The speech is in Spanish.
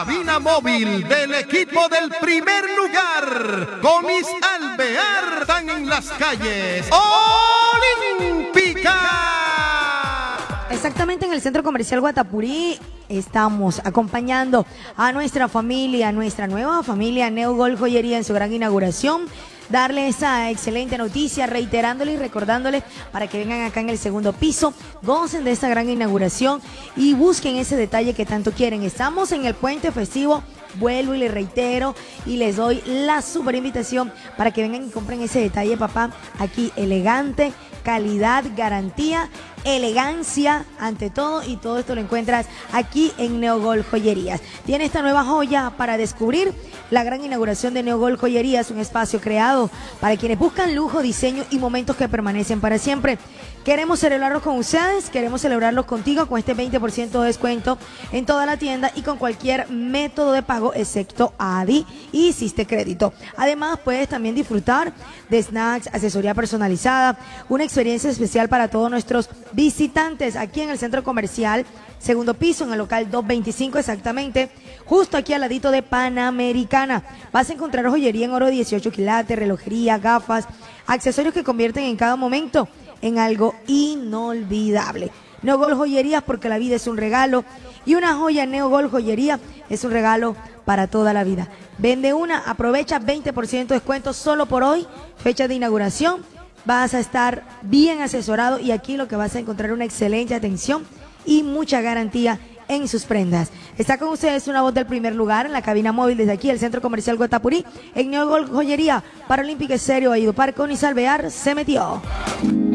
Cabina móvil del equipo del primer lugar. Gomis Alvear están en las calles. Olímpica. Exactamente en el Centro Comercial Guatapurí estamos acompañando a nuestra familia, a nuestra nueva familia Neogol Joyería en su gran inauguración. Darle esa excelente noticia, reiterándole y recordándoles para que vengan acá en el segundo piso, gocen de esta gran inauguración y busquen ese detalle que tanto quieren. Estamos en el puente festivo, vuelvo y les reitero y les doy la super invitación para que vengan y compren ese detalle, papá, aquí elegante, calidad, garantía, elegancia ante todo, y todo esto lo encuentras aquí en Neogol Joyerías. Tiene esta nueva joya para descubrir. La gran inauguración de Neogol Joyerías, un espacio creado para quienes buscan lujo, diseño y momentos que permanecen para siempre. Queremos celebrarlos con ustedes, queremos celebrarlos contigo con este 20% de descuento en toda la tienda y con cualquier método de pago excepto ADI y Siste Crédito. Además, puedes también disfrutar de snacks, asesoría personalizada, una experiencia especial para todos nuestros visitantes aquí en el Centro Comercial, segundo piso, en el local 225 exactamente, justo aquí al ladito de Panamericana. Vas a encontrar joyería en oro 18 quilates, relojería, gafas, accesorios que convierten en cada momento en algo inolvidable. Neogol Joyerías, porque la vida es un regalo y una joya Neogol Joyería es un regalo para toda la vida. Vende una, aprovecha 20% de descuento solo por hoy, fecha de inauguración. Vas a estar bien asesorado y aquí lo que vas a encontrar una excelente atención y mucha garantía en sus prendas. Está con ustedes una voz del primer lugar en la cabina móvil desde aquí el Centro Comercial Guatapurí en Neogol Joyería. Paralímpica Estéreo, Aidopar, Conis Alvear se metió.